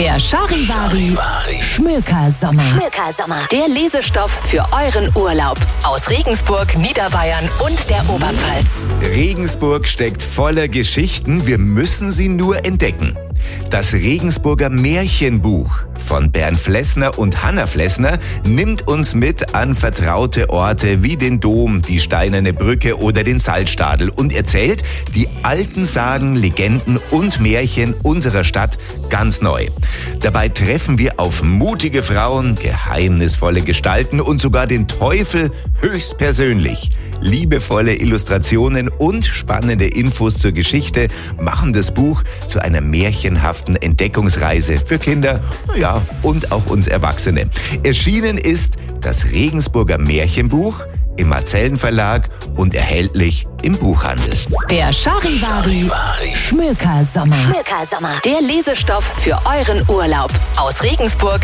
Der Charivari Schmökersommer. Der Lesestoff für euren Urlaub. Aus Regensburg, Niederbayern und der Oberpfalz. Regensburg steckt voller Geschichten, wir müssen sie nur entdecken. Das Regensburger Märchenbuch von Bernd Flessner und Hanna Flessner nimmt uns mit an vertraute Orte wie den Dom, die Steinerne Brücke oder den Salzstadel und erzählt die alten Sagen, Legenden und Märchen unserer Stadt ganz neu. Dabei treffen wir auf mutige Frauen, geheimnisvolle Gestalten und sogar den Teufel höchstpersönlich. Liebevolle Illustrationen und spannende Infos zur Geschichte machen das Buch zu einer märchenhaften Entdeckungsreise für Kinder, und auch uns Erwachsene. Erschienen ist das Regensburger Märchenbuch im Marcellen Verlag und erhältlich im Buchhandel. Der Charivari Schmökersommer. Der Lesestoff für euren Urlaub. Aus Regensburg,